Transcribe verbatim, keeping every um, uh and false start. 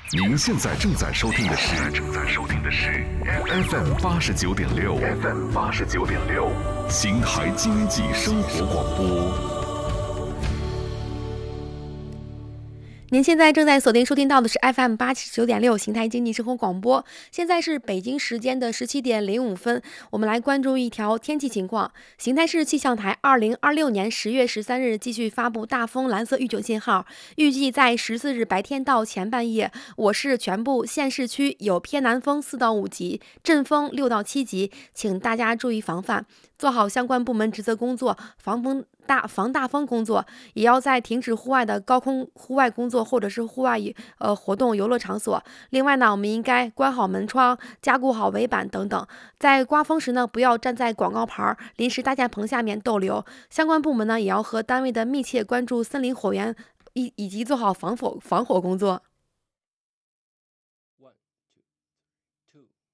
您现在正在收听的是正在收听的是 F M 八十九点六 F M 八十九点六邢台经济生活广播。 您现在正在锁定收听到的是 F M 八十九点六邢台经济生活广播，现在是北京时间的十七点零五分，我们来关注一条天气情况。邢台市气象台二零二六年十月十三日继续发布大风蓝色预警信号，预计在十四日白天到前半夜，我市全部县市区有偏南风四到五级，阵风六到七级，请大家注意防范，做好相关部门职责工作，防风大防大风工作，也要在停止户外的高空户外工作或者是户外呃活动游乐场所。另外呢，我们应该关好门窗，加固好围板等等。在刮风时呢，不要站在广告牌、临时搭建棚下面逗留。相关部门呢，也要和单位的密切关注森林火源，以以及做好防火防火工作。